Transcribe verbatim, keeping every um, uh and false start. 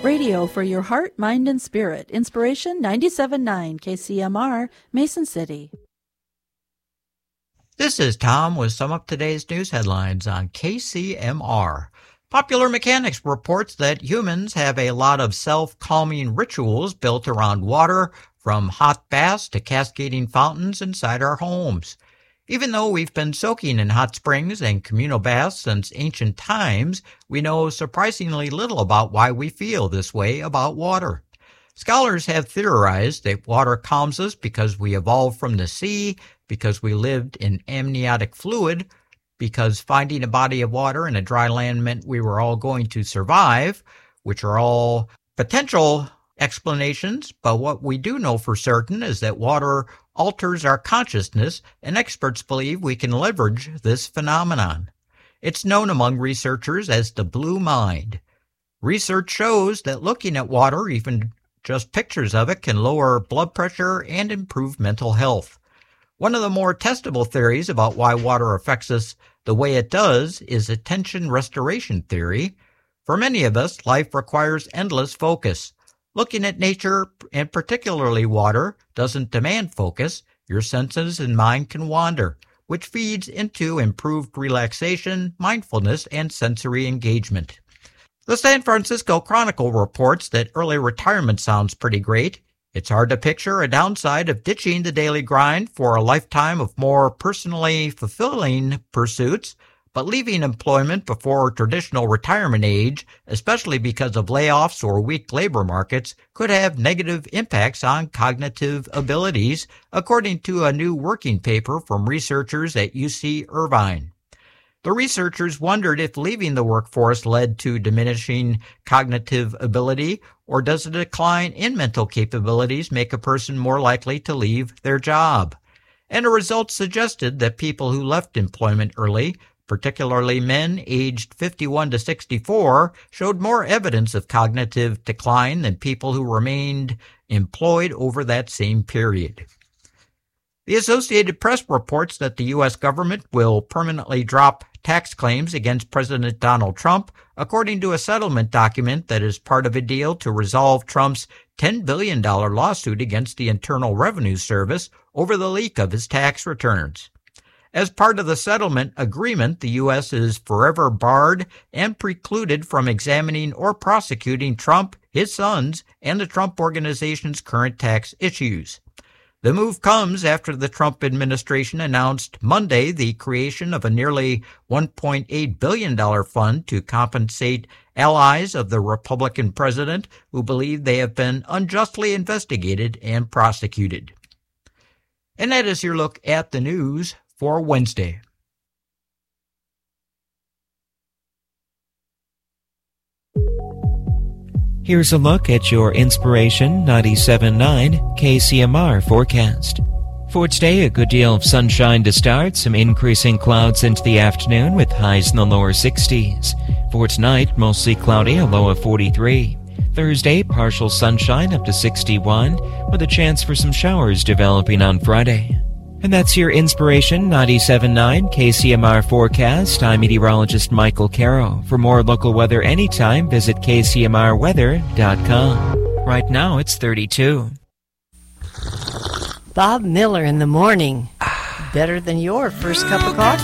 Radio for your heart, mind, and spirit. Inspiration ninety-seven point nine K C M R, Mason City. This is Tom with some of today's news headlines on K C M R. Popular Mechanics reports that humans have a lot of self-calming rituals built around water, from hot baths to cascading fountains inside our homes. Even though we've been soaking in hot springs and communal baths since ancient times, we know surprisingly little about why we feel this way about water. Scholars have theorized that water calms us because we evolved from the sea, because we lived in amniotic fluid, because finding a body of water in a dry land meant we were all going to survive, which are all potential explanations, but what we do know for certain is that water alters our consciousness, and experts believe we can leverage this phenomenon. It's known among researchers as the blue mind. Research shows that looking at water, even just pictures of it, can lower blood pressure and improve mental health. One of the more testable theories about why water affects us the way it does is attention restoration theory. For many of us, life requires endless focus. Looking at nature, and particularly water, doesn't demand focus. Your senses and mind can wander, which feeds into improved relaxation, mindfulness, and sensory engagement. The San Francisco Chronicle reports that early retirement sounds pretty great. It's hard to picture a downside of ditching the daily grind for a lifetime of more personally fulfilling pursuits, but leaving employment before traditional retirement age, especially because of layoffs or weak labor markets, could have negative impacts on cognitive abilities, according to a new working paper from researchers at U C Irvine. The researchers wondered if leaving the workforce led to diminishing cognitive ability, or does a decline in mental capabilities make a person more likely to leave their job? And the results suggested that people who left employment early, particularly men aged fifty-one to sixty-four, showed more evidence of cognitive decline than people who remained employed over that same period. The Associated Press reports that the U S government will permanently drop tax claims against President Donald Trump, according to a settlement document that is part of a deal to resolve Trump's ten billion dollars lawsuit against the Internal Revenue Service over the leak of his tax returns. As part of the settlement agreement, the U S is forever barred and precluded from examining or prosecuting Trump, his sons, and the Trump Organization's current tax issues. The move comes after the Trump administration announced Monday the creation of a nearly one point eight billion dollars fund to compensate allies of the Republican president who believe they have been unjustly investigated and prosecuted. And that is your look at the news for Wednesday. Here's a look at your Inspiration ninety-seven point nine K C M R forecast. For today, a good deal of sunshine to start, some increasing clouds into the afternoon with highs in the lower sixties. For tonight, mostly cloudy, a low of forty-three. Thursday, partial sunshine up to sixty-one, with a chance for some showers developing on Friday. And that's your Inspiration ninety-seven point nine K C M R forecast. I'm meteorologist Michael Caro. For more local weather anytime, visit K C M R weather dot com. Right now, it's thirty-two. Bob Miller in the morning. Better than your first cup of coffee.